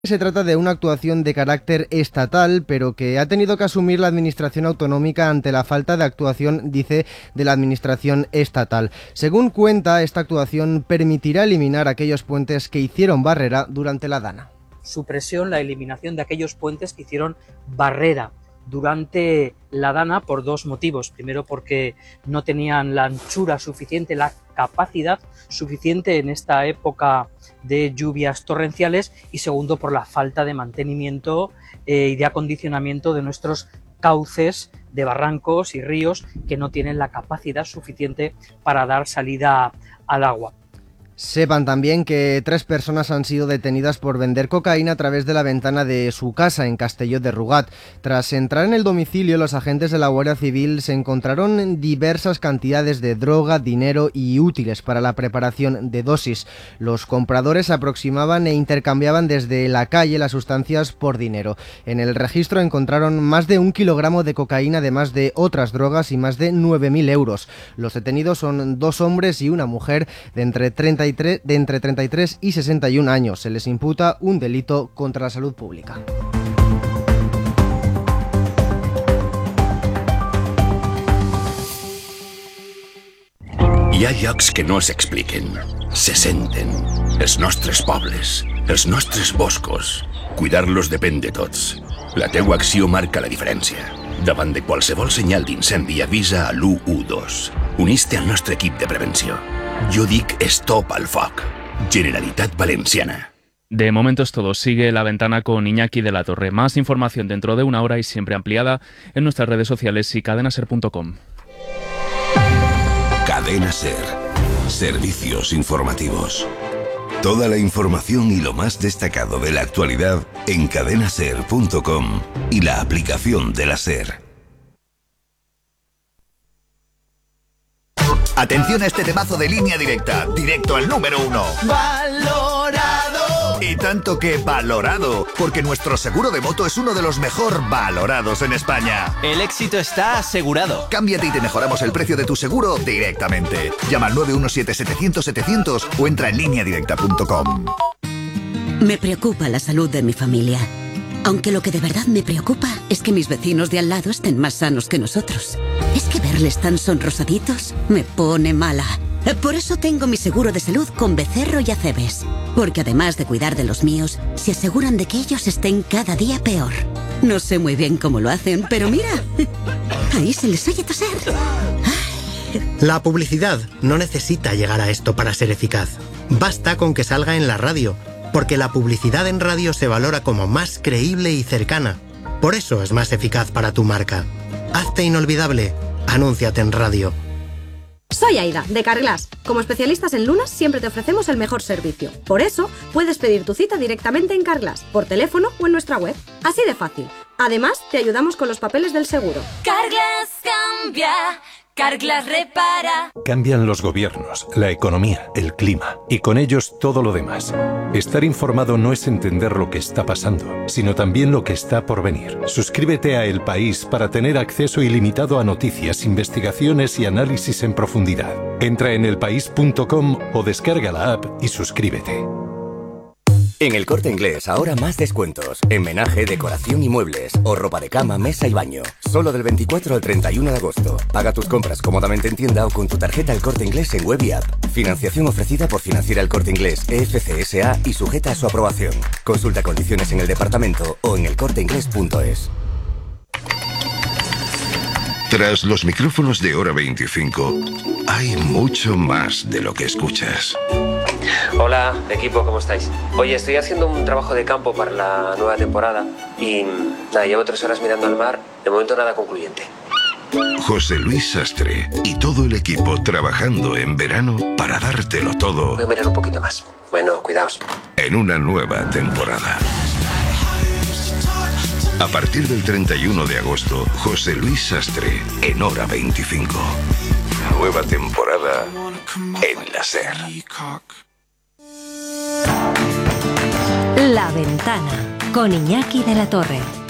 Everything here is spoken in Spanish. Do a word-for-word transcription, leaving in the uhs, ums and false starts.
Se trata de una actuación de carácter estatal, pero que ha tenido que asumir la administración autonómica ante la falta de actuación, dice, de la administración estatal. Según cuenta, esta actuación permitirá eliminar aquellos puentes que hicieron barrera durante la Dana. Supresión, la eliminación de aquellos puentes que hicieron barrera durante la Dana por dos motivos. Primero, porque no tenían la anchura suficiente, la capacidad suficiente en esta época de lluvias torrenciales, y segundo, por la falta de mantenimiento eh, y de acondicionamiento de nuestros cauces de barrancos y ríos, que no tienen la capacidad suficiente para dar salida al agua. Sepan también que tres personas han sido detenidas por vender cocaína a través de la ventana de su casa en Castelló de Rugat. Tras entrar en el domicilio, los agentes de la Guardia Civil se encontraron diversas cantidades de droga, dinero y útiles para la preparación de dosis. Los compradores aproximaban e intercambiaban desde la calle las sustancias por dinero. En el registro encontraron más de un kilogramo de cocaína, además de otras drogas, y más de nueve mil euros. Los detenidos son dos hombres y una mujer de entre treinta y tres, de entre treinta y tres y sesenta y un años. Se les imputa un delito contra la salud pública. Hi ha llocs que no s'expliquen, se senten. Els nostres pobles, els nostres boscos. Cuidar-los depèn de tots. La teua acció marca la diferència. Davant de qualsevol senyal d'incendi, avisa a l'u u dos. Unís-te al nostre equip de prevenció. Jo dic stop al foc. Generalitat Valenciana. De momento es todo. Sigue La Ventana con Iñaki de la Torre. Más información dentro de una hora y siempre ampliada en nuestras redes sociales y cadena ser punto com. Cadena Ser. Servicios informativos. Toda la información y lo más destacado de la actualidad en cadena ser punto com y la aplicación de la Ser. Atención a este temazo de Línea Directa, directo al número uno. ¡Valorado! Y tanto que valorado, porque nuestro seguro de moto es uno de los mejor valorados en España. El éxito está asegurado. Cámbiate y te mejoramos el precio de tu seguro directamente. Llama al nueve uno siete, setecientos, setecientos o entra en línea directa punto com. Me preocupa la salud de mi familia. Aunque lo que de verdad me preocupa es que mis vecinos de al lado estén más sanos que nosotros. Es que verles tan sonrosaditos me pone mala. Por eso tengo mi seguro de salud con Becerro y Acebes. Porque además de cuidar de los míos, se aseguran de que ellos estén cada día peor. No sé muy bien cómo lo hacen, pero mira, ahí se les oye toser. La publicidad no necesita llegar a esto para ser eficaz. Basta con que salga en la radio, porque la publicidad en radio se valora como más creíble y cercana. Por eso es más eficaz para tu marca. Hazte inolvidable. Anúnciate en radio. Soy Aida, de Carglass. Como especialistas en lunas siempre te ofrecemos el mejor servicio. Por eso, puedes pedir tu cita directamente en Carglass, por teléfono o en nuestra web. Así de fácil. Además, te ayudamos con los papeles del seguro. Carglass cambia. Carglass repara. Cambian los gobiernos, la economía, el clima y con ellos todo lo demás. Estar informado no es entender lo que está pasando, sino también lo que está por venir. Suscríbete a El País para tener acceso ilimitado a noticias, investigaciones y análisis en profundidad. Entra en el país punto com o descarga la app y suscríbete. En El Corte Inglés, ahora más descuentos. En menaje, decoración y muebles. O ropa de cama, mesa y baño. Solo del veinticuatro al treinta y uno de agosto. Paga tus compras cómodamente en tienda o con tu tarjeta El Corte Inglés en web y app. Financiación ofrecida por Financiera El Corte Inglés, E F C S A y sujeta a su aprobación. Consulta condiciones en el departamento o en el corte inglés punto es. Tras los micrófonos de Hora veinticinco, hay mucho más de lo que escuchas. Hola, equipo, ¿cómo estáis? Oye, estoy haciendo un trabajo de campo para la nueva temporada y nada, llevo tres horas mirando al mar, de momento nada concluyente. José Luis Sastre y todo el equipo trabajando en verano para dártelo todo. Voy a mirar un poquito más. Bueno, cuidaos. En una nueva temporada. A partir del treinta y uno de agosto, José Luis Sastre en Hora veinticinco. Nueva temporada en la Ser. La Ventana con Iñaki de la Torre.